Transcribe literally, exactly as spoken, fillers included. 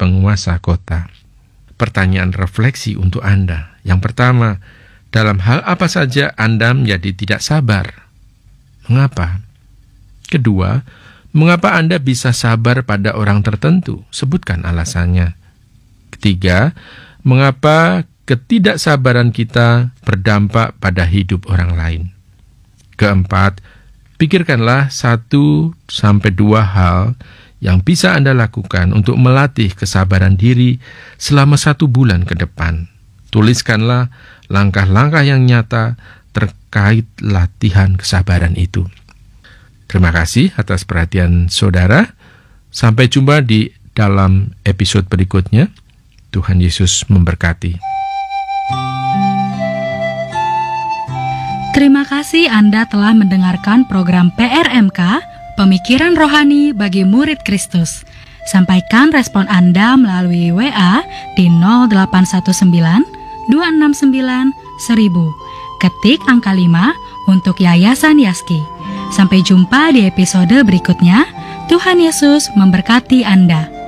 penguasa kota. Pertanyaan refleksi untuk Anda. Yang pertama, dalam hal apa saja Anda menjadi tidak sabar? Mengapa? Kedua, mengapa Anda bisa sabar pada orang tertentu? Sebutkan alasannya. Ketiga, mengapa ketidaksabaran kita berdampak pada hidup orang lain? Keempat, pikirkanlah satu sampai dua hal yang bisa Anda lakukan untuk melatih kesabaran diri selama satu bulan ke depan. Tuliskanlah langkah-langkah yang nyata terkait latihan kesabaran itu. Terima kasih atas perhatian saudara. Sampai jumpa di dalam episode berikutnya. Tuhan Yesus memberkati. Terima kasih Anda telah mendengarkan program P R M K, Pemikiran Rohani bagi Murid Kristus. Sampaikan respon Anda melalui W A di nol delapan satu sembilan dua enam sembilan seribu. Ketik angka lima untuk Yayasan Yaski. Sampai jumpa di episode berikutnya. Tuhan Yesus memberkati Anda.